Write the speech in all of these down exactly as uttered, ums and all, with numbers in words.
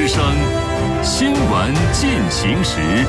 之声新闻进行时。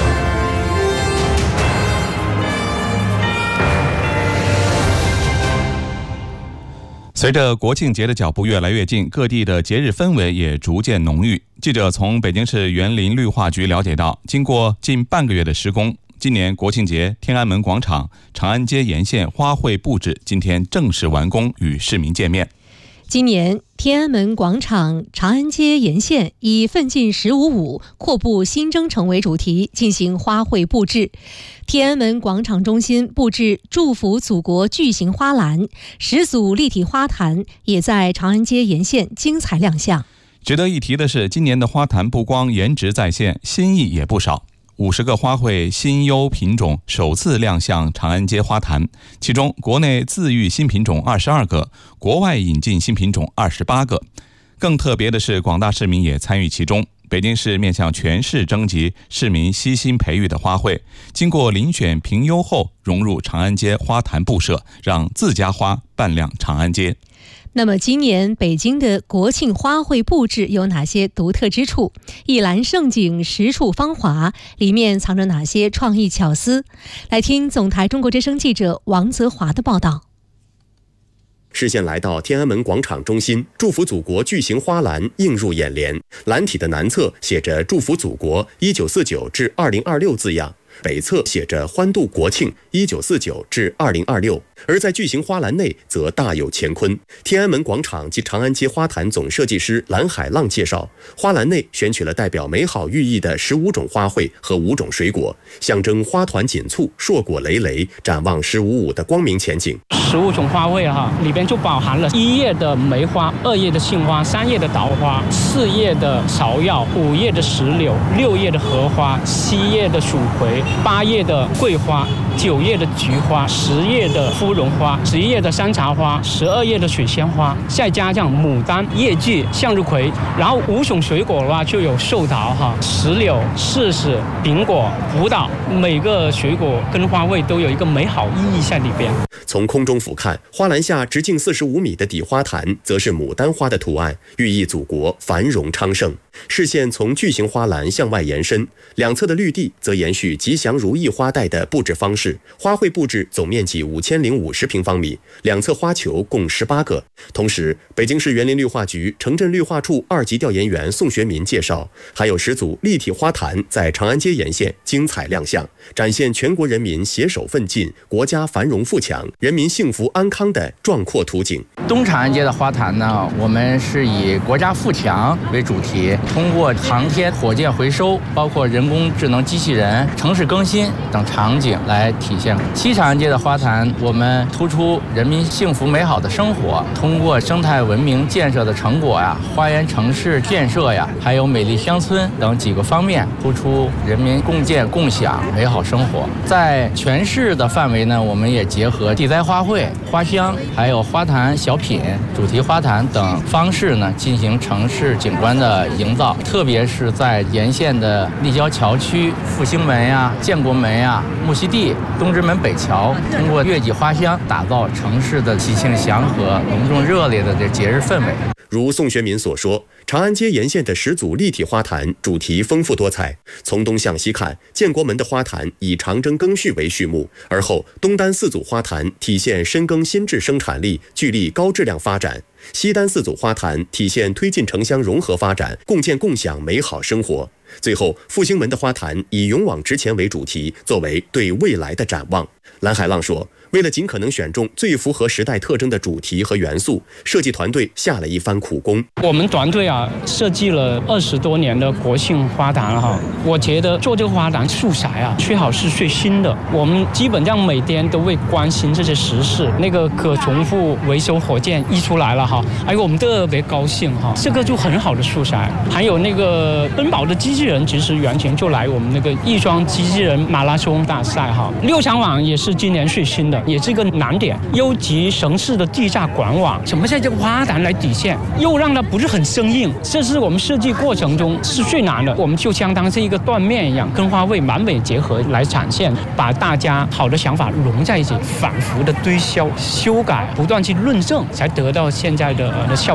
随着国庆节的脚步越来越近，各地的节日氛围也逐渐浓郁。记者从北京市园林绿化局了解到，经过近半个月的施工，今年国庆节天安门广场、长安街沿线花卉布置今天正式完工，与市民见面。 今年天安门广场、长安街沿线以奋进十五五、阔步新征程为主题进行花卉布置。天安门广场中心布置祝福祖国巨型花篮，十组立体花坛也在长安街沿线精彩亮相。 值得一提的是，今年的花坛不光颜值在线，新意也不少。五十个花卉新优品种首次亮相长安街花坛，其中国内自育新品种二十二个，国外引进新品种二十八个。更特别的是，广大市民也参与其中。北京市面向全市征集市民悉心培育的花卉，经过遴选评优后融入长安街花坛布设，让自家花扮亮长安街。 那么今年北京的国庆花卉布置有哪些独特之处？一篮盛景，十处芳华，里面藏着哪些创意巧思？来听总台中国之声记者王泽华的报道。 视线来到天安门广场中心，祝福祖国巨型花篮映入眼帘。篮体的南侧写着祝福祖国一九四九至二零二六字样，北侧写着欢度国庆一九四九至二零二六，而在巨型花篮内则大有乾坤。天安门广场及长安街花坛总设计师蓝海浪介绍，花篮内选取了代表美好寓意的十五种花卉和五种水果，象征花团锦簇、硕果累累，展望十五五的光明前景。 十五种花卉哈，里边就包含了一叶的梅花、二叶的杏花、三叶的桃花、四叶的芍药、五叶的石榴、六叶的荷花、七叶的蜀葵、八叶的桂花、九叶的菊花、十叶的芙蓉花、十一叶的山茶花、十二叶的水仙花，再加上牡丹、叶菊、向日葵，然后五种水果的话就有寿桃哈、石榴、柿子、苹果、葡萄，每个水果跟花卉都有一个美好意义在里边。 从空中俯瞰，花篮下直径四十五米的底花坛，则是牡丹花的图案，寓意祖国繁荣昌盛。视线从巨型花篮向外延伸，两侧的绿地则延续吉祥如意花带的布置方式。花卉布置总面积五千零五十平方米，两侧花球共十八个。同时，北京市园林绿化局城镇绿化处二级调研员宋学民介绍，还有十组立体花坛在长安街沿线精彩亮相，展现全国人民携手奋进、国家繁荣富强、人民幸福安康的壮阔图景。 东长安街的花坛呢，我们是以国家富强为主题，通过航天、火箭回收，包括人工智能机器人、城市更新等场景来体现。西长安街的花坛，我们突出人民幸福美好的生活，通过生态文明建设的成果呀、花园城市建设呀，还有美丽乡村等几个方面，突出人民共建共享美好生活。在全市的范围呢，我们也结合地栽花卉、花香，还有花坛小品、主题花坛等方式呢，进行城市景观的营造。特别是在沿线的立交桥区、复兴门呀、建国门呀、木樨地、东直门北桥，通过月季花香，打造城市的喜庆祥和、隆重热烈的这节日氛围。 如宋学民所说，长安街沿线的十组立体花坛主题丰富多彩。从东向西看，建国门的花坛以长征庚戌为序幕，而后东单四组花坛体现深耕新质生产力，聚力高质量发展；西单四组花坛体现推进城乡融合发展，共建共享美好生活。最后，复兴门的花坛以勇往直前为主题，作为对未来的展望。蓝海浪说，为了尽可能选中最符合时代特征的主题和元素，设计团队下了一番苦功。 我们团队啊，设计了二十多年的国庆花坛哈，我觉得做这个花坛素材啊，最好是最新的。我们基本上每天都会关心这些时事，那个可重复维修火箭一出来了哈，哎呦，我们特别高兴哈，这个就很好的素材。还有那个奔跑的机器人，其实原型就来我们那个亦庄机器人马拉松大赛哈。六强网也是今年最新的，也是一个难点，优级城市的地下管网，怎么在这个花坛来体现，又让它不是很生硬，这是我们设计过程中是最难的。我们就相当是一个缎面一样，跟花卉完美结合来展现，把大家好的想法融在一起，反复的推销、修改，不断去论证，才得到现在的、呃、的效果。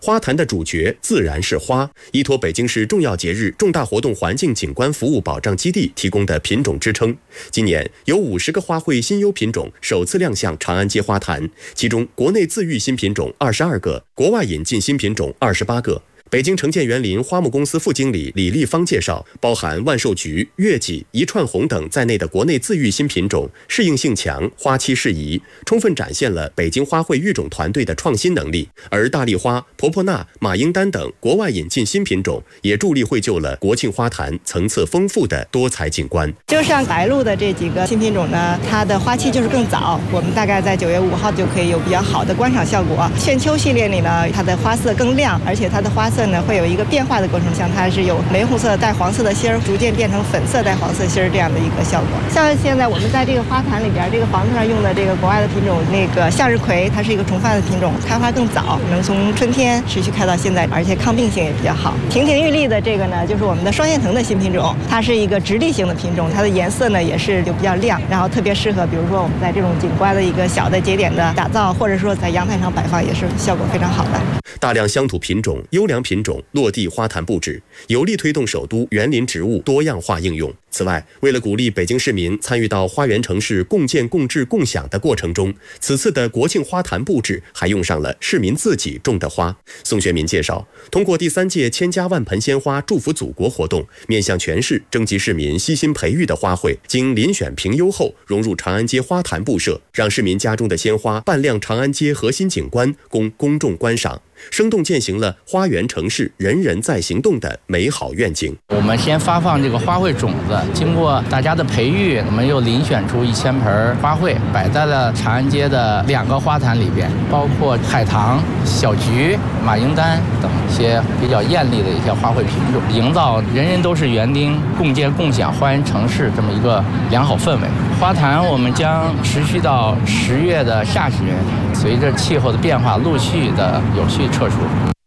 花坛的主角自然是花，依托北京市重要节日、重大活动环境景观服务保障基地提供的品种支撑。今年有五十个花卉新优品种首次亮相长安街花坛，其中国内自育新品种二十二个，国外引进新品种二十八个。北京城建园林花木公司副经理李立芳介绍，包含万寿菊、月季、一串红等在内的国内自育新品种适应性强，花期适宜，充分展现了北京花卉育种团队的创新能力。而大丽花、婆婆纳、马英丹等国外引进新品种也助力绘就了国庆花坛层次丰富的多彩景观。 就像白鹭的这几个新品种呢，它的花期就是更早，我们大概在九月五号就可以有比较好的观赏效果。炫秋系列里呢，它的花色更亮，而且它的花色呢会有一个变化的过程，像它是有玫红色带黄色的芯儿，逐渐变成粉色带黄色芯儿这样的一个效果。像现在我们在这个花坛里边，这个房子上用的这个国外的品种，那个向日葵，它是一个重发的品种，开花更早，能从春天持续开到现在，而且抗病性也比较好。亭亭玉立的这个呢，就是我们的双线藤的新品种，它是一个直立型的品种，它的颜色呢也是就比较亮，然后特别适合，比如说我们在这种景观的一个小的节点的打造，或者说在阳台上摆放，也是效果非常好的。 大量乡土品种、优良品种落地花坛布置，有力推动首都园林植物多样化应用。此外，为了鼓励北京市民参与到花园城市共建共治共享的过程中，此次的国庆花坛布置还用上了市民自己种的花。宋学民介绍，通过第三届千家万盆鲜花祝福祖国活动，面向全市征集市民悉心培育的花卉，经遴选评优后融入长安街花坛布设，让市民家中的鲜花扮亮长安街核心景观，供公众观赏，生动践行了花园城市人人在行动的美好愿景。 我们先发放这个花卉种子，经过大家的培育，我们又遴选出一千盆花卉，摆在了长安街的两个花坛里边，包括海棠、小菊、马英丹等一些比较艳丽的一些花卉品种，营造人人都是园丁、共建共享花园城市这么一个良好氛围。花坛我们将持续到十月的下旬，随着气候的变化，陆续的有序撤出。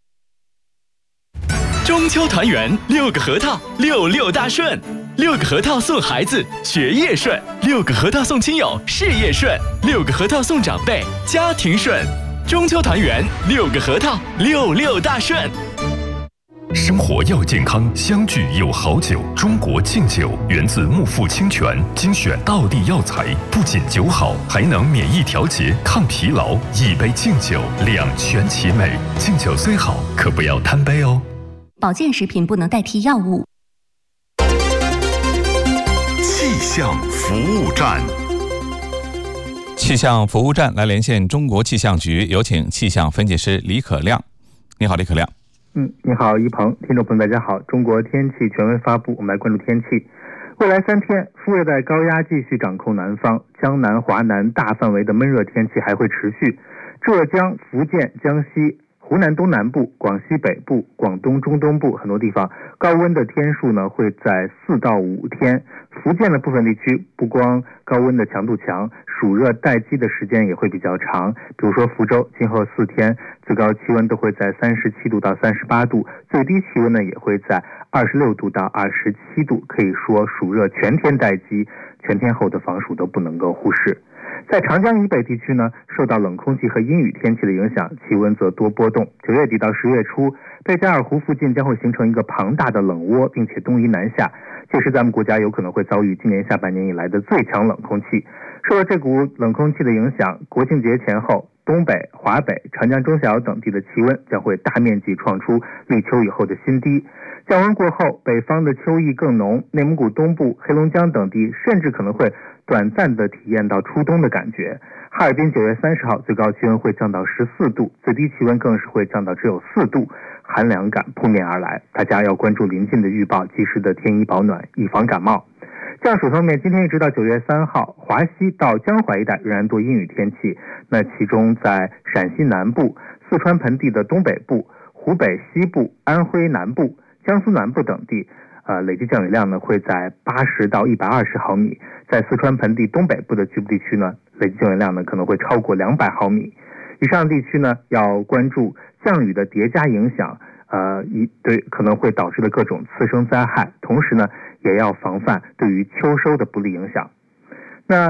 中秋团圆，六个核桃，六六大顺。六个核桃送孩子，学业顺；六个核桃送亲友，事业顺；六个核桃送长辈，家庭顺。中秋团圆，六个核桃，六六大顺。 生活要健康，相聚有好酒。中国敬酒源自木富清泉，精选道地药材，不仅酒好，还能免疫调节、抗疲劳。一杯敬酒，两全其美。敬酒虽好，可不要贪杯哦。 保健食品不能代替药物。 气象服务站， 气象服务站来连线中国气象局，有请气象分析师李可亮。你好，李可亮。 嗯，你好，一鹏，听众朋友大家好。中国天气全文发布，我们来关注天气。未来三天，副热带高压继续掌控南方，江南、华南大范围的闷热天气还会持续。浙江、福建、江西、湖南东南部、广西北部、广东中东部很多地方高温的天数呢会在四到五天。福建的部分地区不光高温的强度强，暑热待机的时间也会比较长。比如说福州，今后四天最高气温都会在三十七度到三十八度，最低气温呢也会在二十六度到二十七度，可以说暑热全天待机，全天候的防暑都不能够忽视。在长江以北地区呢，受到冷空气和阴雨天气的影响，气温则多波动。九月底到十月初，贝加尔湖附近将会形成一个庞大的冷涡，并且东移南下，届时咱们国家有可能会遭遇今年下半年以来的最强冷空气。受到这股冷空气的影响，国庆节前后，东北、华北、长江中小等地的气温将会大面积创出立秋以后的新低。降温过后，北方的秋意更浓，内蒙古东部、黑龙江等地甚至可能会短暂的体验到初冬的感觉。哈尔滨九月三十号最高气温会降到十四度，最低气温更是会降到只有四度，寒凉感扑面而来。大家要关注临近的预报，及时的添衣保暖，以防感冒。降水方面，今天一直到九月三号，华西到江淮一带仍然多阴雨天气。那其中在陕西南部、四川盆地的东北部、湖北西部、安徽南部、江苏南部等地，呃，累计降雨量呢会在八十到一百二十毫米。在四川盆地东北部的局部地区呢，累计降雨量呢可能会超过两百毫米。以上地区呢要关注降雨的叠加影响，呃，一对可能会导致的各种次生灾害，同时呢也要防范对于秋收的不利影响。那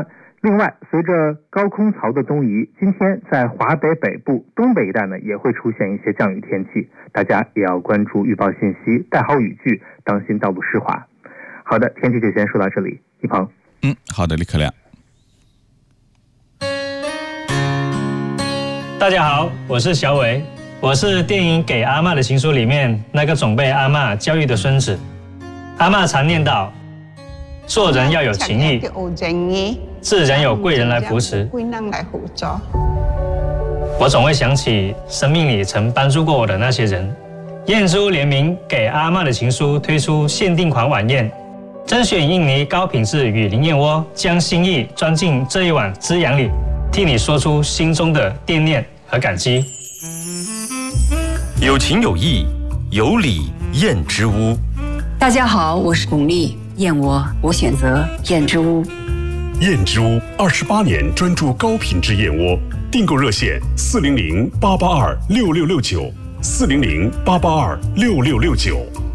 另外，随着高空槽的东移，今天在华北北部、东北一带呢也会出现一些降雨天气，大家也要关注预报信息，带好雨具，当心道路湿滑。好的，天气就先说到这里，一鹏。 嗯，好的，李可亮。 大家好，我是小伟，我是电影《给阿嬷的情书》里面那个总被阿嬷教育的孙子。阿嬷常念叨，做人要有情义，自然有贵人来扶持。我总会想起生命里曾帮助过我的那些人。燕珠联名《给阿嬷的情书》推出限定款晚宴，甄选印尼高品质雨林燕窝，将心意装进这一碗滋养里，替你说出心中的惦念和感激。 有情有义，有礼燕之屋。 大家好，我是巩俐，燕窝我选择燕之屋。 燕之屋二十八年专注高品质燕窝，订购热线四零零八八二六六六九，四零零八八二六六六九。